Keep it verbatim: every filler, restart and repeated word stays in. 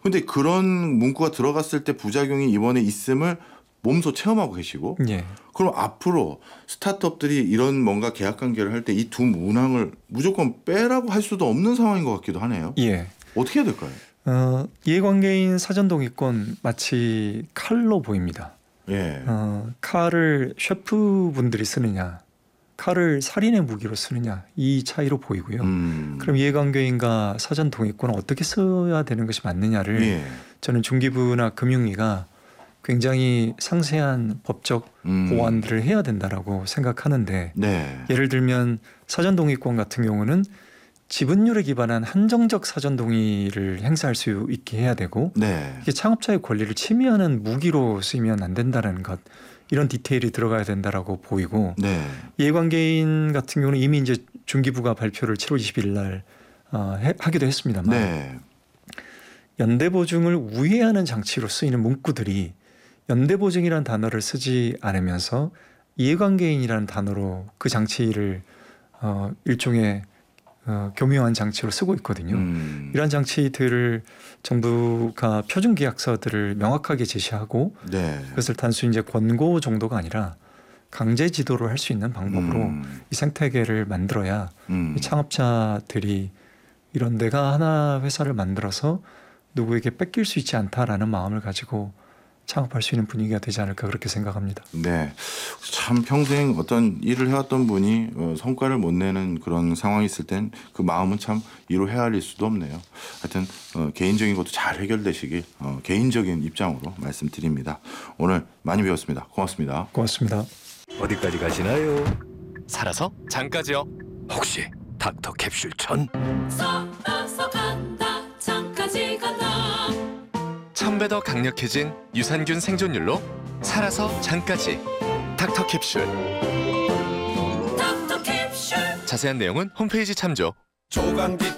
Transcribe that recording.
근데 그런 문구가 들어갔을 때 부작용이 이번에 있음을 몸소 체험하고 계시고 예. 그럼 앞으로 스타트업들이 이런 뭔가 계약 관계를 할 때 이 두 문항을 무조건 빼라고 할 수도 없는 상황인 것 같기도 하네요. 예. 어떻게 해야 될까요? 어, 이해관계인 사전동의권 마치 칼로 보입니다. 예. 어, 칼을 셰프분들이 쓰느냐, 칼을 살인의 무기로 쓰느냐 이 차이로 보이고요. 음. 그럼 이해관계인과 사전동의권은 어떻게 써야 되는 것이 맞느냐를 예. 저는 중기부나 금융위가 굉장히 상세한 법적 음. 보완들을 해야 된다라고 생각하는데 네. 예를 들면 사전동의권 같은 경우는 지분율에 기반한 한정적 사전동의를 행사할 수 있게 해야 되고 네. 이게 창업자의 권리를 침해하는 무기로 쓰이면 안 된다는 것 이런 디테일이 들어가야 된다라고 보이고 네. 이해관계인 같은 경우는 이미 이제 중기부가 발표를 칠월 이십일 날 어, 해, 하기도 했습니다만 네. 연대보증을 우회하는 장치로 쓰이는 문구들이 연대보증이라는 단어를 쓰지 않으면서 이해관계인이라는 단어로 그 장치를 어, 일종의 어, 교묘한 장치로 쓰고 있거든요. 음. 이러한 장치들을 정부가 표준계약서들을 명확하게 제시하고 네. 그것을 단순히 이제 권고 정도가 아니라 강제 지도를 할 수 있는 방법으로 음. 이 생태계를 만들어야 음. 이 창업자들이 이런 내가 하나 회사를 만들어서 누구에게 뺏길 수 있지 않다라는 마음을 가지고 창업할 수 있는 분위기가 되지 않을까 그렇게 생각합니다. 네, 참 평생 어떤 일을 해왔던 분이 어, 성과를 못 내는 그런 상황이 있을 땐 그 마음은 참 이루 헤아릴 수도 없네요. 하여튼 어, 개인적인 것도 잘 해결되시길 어, 개인적인 입장으로 말씀드립니다. 오늘 많이 배웠습니다. 고맙습니다. 고맙습니다. 어디까지 가시나요? 살아서 장까지요. 혹시 닥터 캡슐 천? 살아서 간다 장까지 간다. 천 배 더 강력해진 유산균 생존율로 살아서 장까지 닥터 캡슐. 닥터 캡슐. 자세한 내용은 홈페이지 참조. 조강기